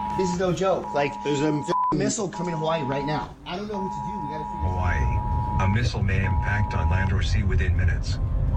This is no joke. Like, there's a missile coming to Hawaii right now. I don't know what to do. We gotta figure Hawaii. A missile may impact on land or sea within minutes.